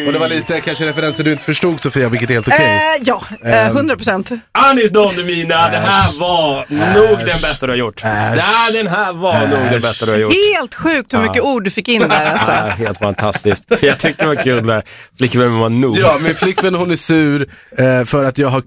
Och det var lite kanske referenser du inte förstod, Sofia, vilket är helt okej. Ja, 100%. Anis Don Demina, det här var nog den bästa du har gjort. Nej, den här var nog den bästa du har gjort. Helt sjukt hur mycket ord du fick in där alltså. Helt fantastiskt. Jag tyckte det var kul när flickvännen var nog. Ja, min flickvän hon är sur för att jag har